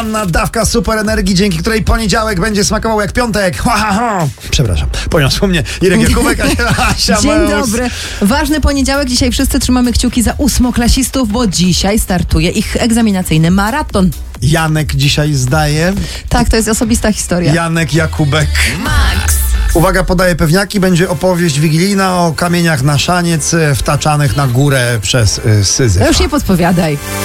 Dawka super energii, dzięki której poniedziałek będzie smakował jak piątek. Ha, ha, ha. Przepraszam, poniosło mnie Irek Jakubek, Asia Dzień Meusz. dobry. Ważny poniedziałek. Dzisiaj wszyscy trzymamy kciuki za ósmoklasistów, bo dzisiaj startuje ich egzaminacyjny maraton. Janek dzisiaj zdaje. Tak, to jest osobista historia. Janek Jakubek. Max. Uwaga, podaję pewniaki. Będzie opowieść wigilijna o kamieniach na szaniec wtaczanych na górę przez Syzyfa. To już nie podpowiadaj.